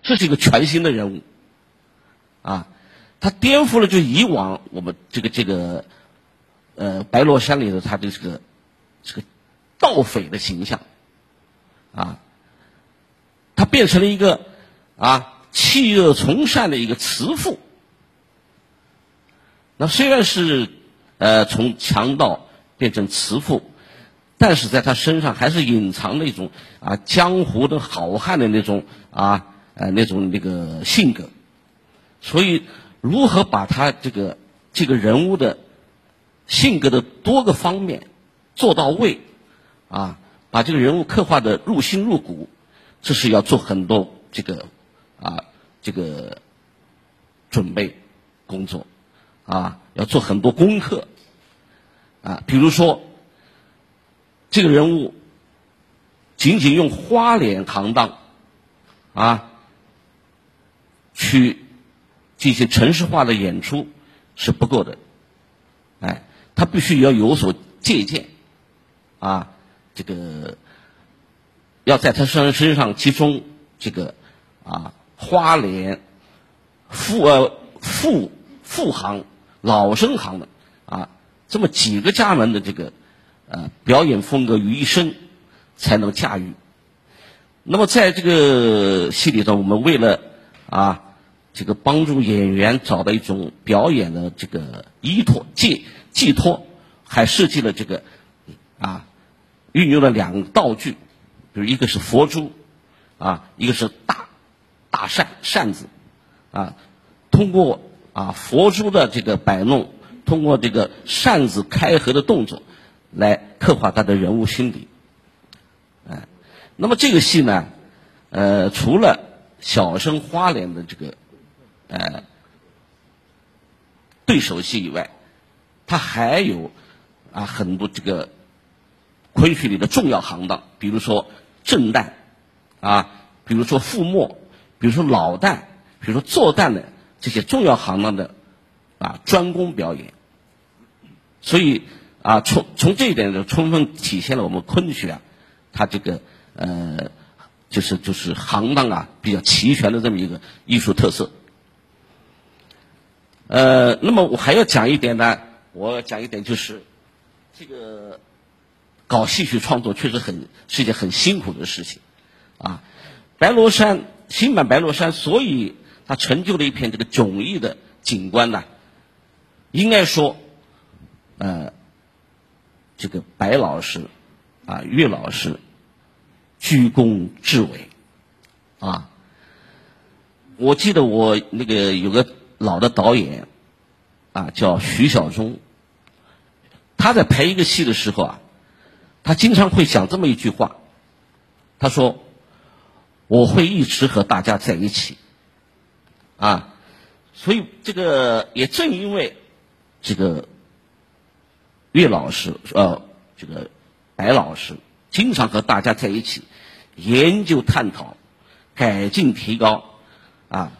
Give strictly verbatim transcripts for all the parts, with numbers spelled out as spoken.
这是一个全新的人物，啊，他颠覆了就以往我们这个这个呃白罗山里的他的这个这个盗匪的形象，啊，他变成了一个啊弃恶从善的一个慈父。那虽然是呃从强盗变成慈父，但是在他身上还是隐藏了一种啊江湖的好汉的那种啊呃那种那个性格。所以如何把他这个这个人物的性格的多个方面做到位啊，把这个人物刻画的入心入骨，这是要做很多这个啊这个准备工作啊，要做很多功课啊。比如说这个人物仅仅用花脸行当啊去进行程式化的演出是不够的，哎，他必须要有所借鉴啊，这个要在他身身上集中这个啊花脸副呃副副行老生行的啊这么几个家门的这个呃表演风格于一身，才能驾驭。那么在这个戏里头，我们为了啊这个帮助演员找到一种表演的这个依托寄寄托，还设计了这个啊运用了两个道具，比如一个是佛珠啊，一个是大大扇扇子啊，通过啊佛珠的这个摆弄，通过这个扇子开合的动作来刻画他的人物心理。哎，那么这个戏呢，呃，除了小生花脸的这个呃对手戏以外，它还有啊很多这个昆曲里的重要行当，比如说正旦啊，比如说副末，比如说老旦，比如说坐旦的这些重要行当的啊专攻表演。所以啊，从从这一点就充分体现了我们昆曲啊，它这个呃，就是就是行当啊比较齐全的这么一个艺术特色。呃，那么我还要讲一点呢，我要讲一点就是这个搞戏曲创作确实很是一件很辛苦的事情啊。白罗山新版白罗山，所以它成就了一片这个迥异的景观呢，应该说。呃，这个白老师啊，岳老师居功至伟啊！我记得我那个有个老的导演啊，叫徐晓中，他在排一个戏的时候啊，他经常会讲这么一句话，他说：“我会一直和大家在一起。”啊，所以这个也正因为这个。岳老师呃，这个白老师经常和大家在一起研究探讨改进提高啊，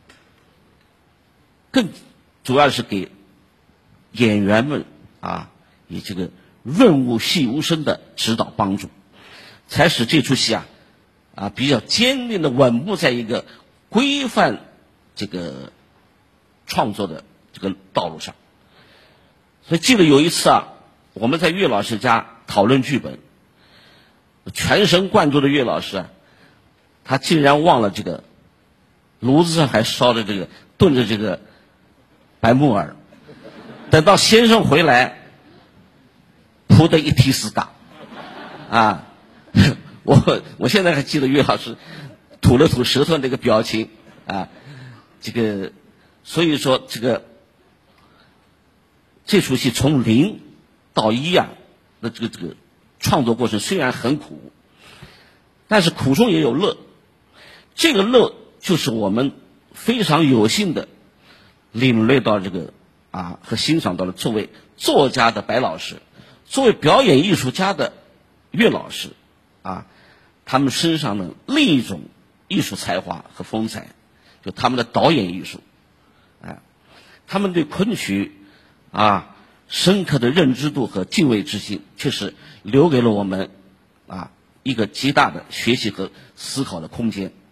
更主要是给演员们啊以这个润物细无声的指导帮助，才使这出戏啊啊比较坚定的稳步在一个规范这个创作的这个道路上。所以记得有一次啊，我们在岳老师家讨论剧本，全神贯注的岳老师啊，他竟然忘了这个炉子上还烧着这个炖着这个白木耳，等到先生回来，扑得一提死嘎啊！我我现在还记得岳老师吐了吐舌头那个表情啊，这个所以说这个。这出戏从零到一啊，那这个这个创作过程虽然很苦，但是苦中也有乐。这个乐就是我们非常有幸的领略到这个啊和欣赏到了作为作家的白老师，作为表演艺术家的岳老师啊，他们身上的另一种艺术才华和风采，就他们的导演艺术，啊，他们对昆曲。啊，深刻的认知度和敬畏之心，确实留给了我们啊一个极大的学习和思考的空间。